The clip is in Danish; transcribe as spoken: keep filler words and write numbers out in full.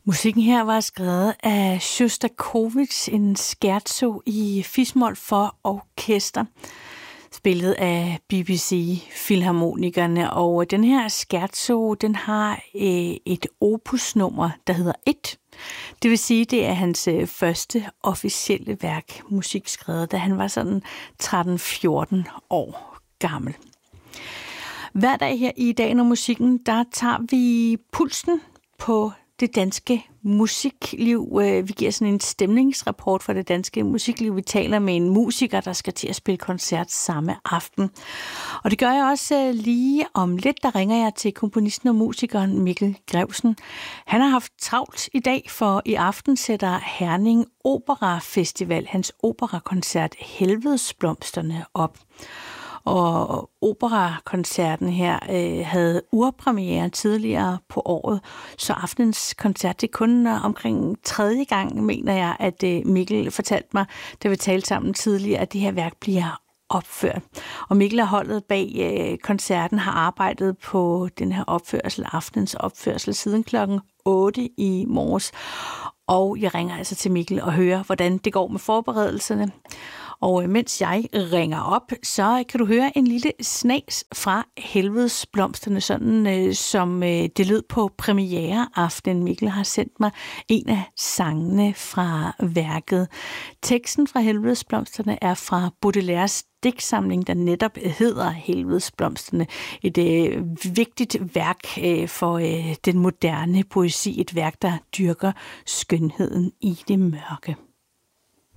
Musikken her var skrevet af Sjostakovitj, en scherzo i fismol for orkester, spillet af B B C Filharmonikerne. Og den her scherzo, den har øh, et opusnummer, der hedder et. Det vil sige, det er hans øh, første officielle værk, musik skrevet, da han var sådan tretten fjorten år gammel. Hver dag her i Dagen om Musikken, der tager vi pulsen på det danske musikliv. Vi giver sådan en stemningsrapport for det danske musikliv. Vi taler med en musiker, der skal til at spille koncert samme aften. Og det gør jeg også lige om lidt. Der ringer jeg til komponisten og musikeren Mikkel Grevsen. Han har haft travlt i dag, for i aften sætter Herning Opera Festival hans operakoncert Helvedesblomsterne op. Og operakoncerten her øh, havde urpremiere tidligere på året, så aftenens koncert, det er kun omkring tredje gang, mener jeg, at øh, Mikkel fortalte mig, da vi talte sammen tidligere, at det her værk bliver opført. Og Mikkel og holdet bag øh, koncerten har arbejdet på den her opførsel, aftenens opførsel, siden klokken otte i morges. Og jeg ringer altså til Mikkel og hører, hvordan det går med forberedelserne. Og mens jeg ringer op, så kan du høre en lille snas fra Helvedesblomsterne, sådan øh, som øh, det lød på premiereaften. Mikkel har sendt mig en af sangene fra værket. Teksten fra Helvedesblomsterne er fra Baudelaires digtsamling, der netop hedder Helvedesblomsterne. Et øh, vigtigt værk øh, for øh, den moderne poesi. Et værk, der dyrker skønheden i det mørke.